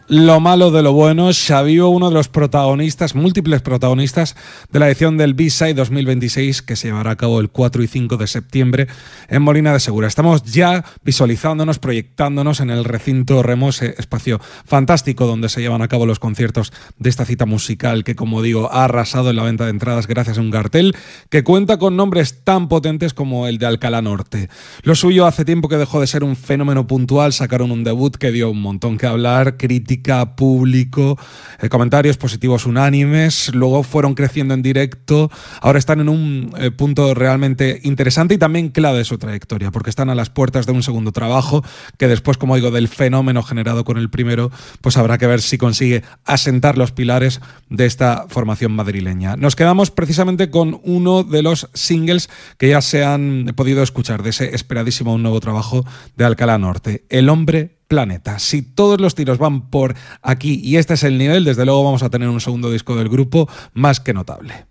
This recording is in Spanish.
Lo malo de lo bueno, Xaviu, uno de los protagonistas, múltiples protagonistas de la edición del B-Side 2026 que se llevará a cabo el 4 y 5 de septiembre en Molina de Segura. Estamos ya visualizándonos, proyectándonos en el recinto Remo, ese espacio fantástico donde se llevan a cabo los conciertos de esta cita musical que, como digo, ha arrasado en la venta de entradas gracias a un cartel que cuenta con nombres tan potentes como el de Alcalá Norte. Lo suyo hace tiempo que dejó de ser un fenómeno puntual, sacaron un debut que dio un montón que hablar, crítica, público, comentarios positivos unánimes, luego fueron creciendo en directo, ahora están en un punto realmente interesante y también clave de su trayectoria, porque están a las puertas de un segundo trabajo que después, como digo, del fenómeno generado con el primero, pues habrá que ver si consigue asentar los pilares de esta formación madrileña. Nos quedamos precisamente con uno de los singles que ya se han podido escuchar de ese esperadísimo nuevo trabajo de Alcalá Norte, El Hombre Planeta. Si todos los tiros van por aquí y este es el nivel, desde luego vamos a tener un segundo disco del grupo más que notable.